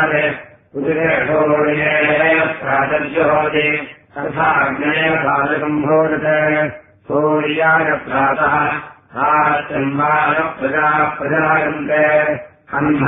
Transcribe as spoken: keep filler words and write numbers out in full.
प्रातः उदिरेषोर्ये प्रातर्जुहोति तथाग्नेय कालसम्भोदते सूर्याय प्रातः आचन्वानः प्रजा प्रजायन्ते